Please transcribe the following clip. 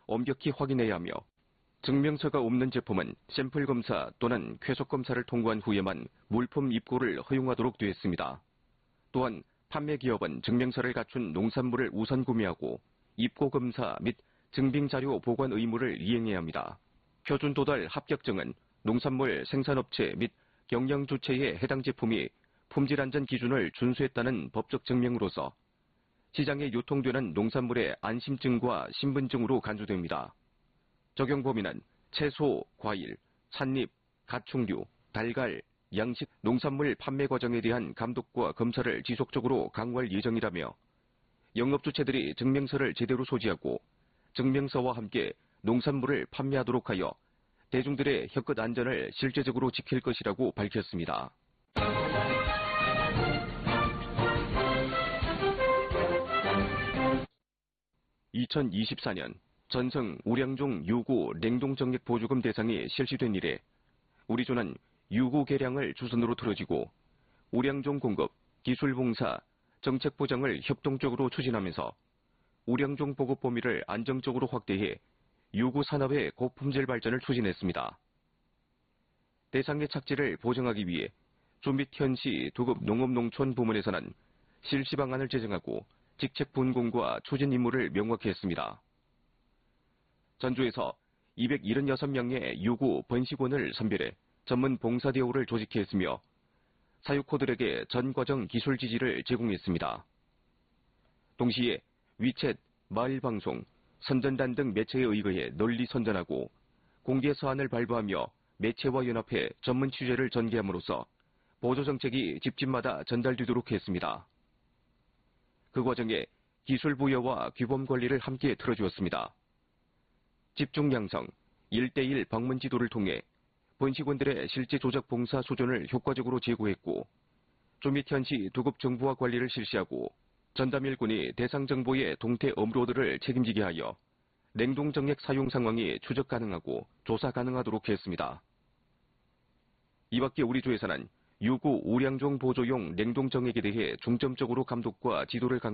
엄격히 확인해야 하며 증명서가 없는 제품은 샘플 검사 또는 쾌속 검사를 통과한 후에만 물품 입고를 허용하도록 되어 있습니다. 또한 판매 기업은 증명서를 갖춘 농산물을 우선 구매하고 입고 검사 및 증빙자료 보관 의무를 이행해야 합니다. 표준 도달 합격증은 농산물 생산업체 및 경영주체에 해당 제품이 품질안전 기준을 준수했다는 법적 증명으로서 시장에 유통되는 농산물의 안심증과 신분증으로 간주됩니다. 적용 범위는 채소, 과일, 찻잎, 가축류, 달걀, 양식, 농산물 판매 과정에 대한 감독과 검사를 지속적으로 강화할 예정이라며 영업주체들이 증명서를 제대로 소지하고 증명서와 함께 농산물을 판매하도록 하여 대중들의 혀끝 안전을 실제적으로 지킬 것이라고 밝혔습니다. 2024년 전성 우량종 유구 냉동정액 보조금 대상이 실시된 이래 우리조는 유구 개량을 주선으로 틀어지고 우량종 공급, 기술봉사, 정책 보장을 협동적으로 추진하면서 우량종 보급 범위를 안정적으로 확대해 유구 산업의 고품질 발전을 추진했습니다. 대상의 착지를 보장하기 위해 주 및 현시 두급 농업농촌 부문에서는 실시 방안을 제정하고 직책 분공과 추진 임무를 명확히 했습니다. 전주에서 276명의 유구 번식원을 선별해 전문 봉사대우를 조직해 했으며 사육호들에게 전 과정 기술 지지를 제공했습니다. 동시에 위챗, 마을방송, 선전단 등 매체에 의거해 널리 선전하고 공개 서한을 발부하며 매체와 연합해 전문 취재를 전개함으로써 보조정책이 집집마다 전달되도록 했습니다. 그 과정에 기술 부여와 규범 관리를 함께 틀어주었습니다. 집중 양성, 1:1 방문 지도를 통해 번식원들의 실제 조작 봉사 수준을 효과적으로 제고했고 주 및 현시 두급 정보화 관리를 실시하고 전담일꾼이 대상 정보의 동태 업로드를 책임지게 하여 냉동정액 사용 상황이 추적 가능하고 조사 가능하도록 했습니다. 이 밖에 우리 조에서는 유구 우량종 보조용 냉동정액에 대해 중점적으로 감독과 지도를